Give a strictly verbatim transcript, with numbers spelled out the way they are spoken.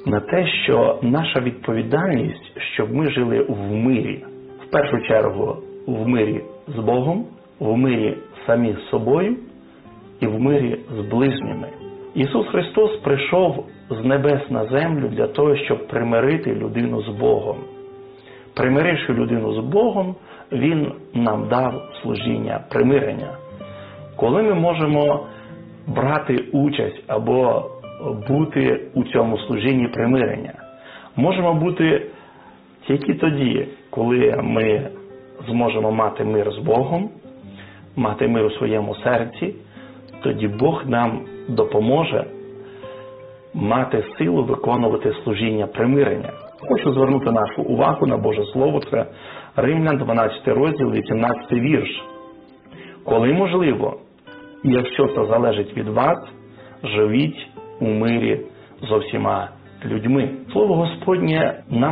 на те, що наша відповідальність, щоб ми жили в мирі. В першу чергу в мирі з Богом, в мирі самі з собою і в мирі з ближніми. Ісус Христос прийшов з небес на землю для того, щоб примирити людину з Богом. Примиривши людину з Богом, Він нам дав служіння примирення. Коли ми можемо брати участь або бути у цьому служінні примирення? Можемо бути тільки тоді, коли ми зможемо мати мир з Богом, мати мир у своєму серці, тоді Бог нам допоможе мати силу виконувати служіння примирення. Хочу звернути нашу увагу на Боже Слово, це Римлян, дванадцятий розділ, вісімнадцятий вірш. Коли можливо, і якщо це залежить від вас, живіть у мирі з усіма людьми. Слово Господнє нам